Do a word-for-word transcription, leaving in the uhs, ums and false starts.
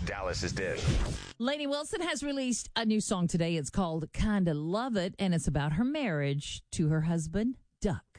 Dallas's Dish. Lainey Wilson has released a new song today. It's called Kinda Love It, and it's about her marriage to her husband, Duck.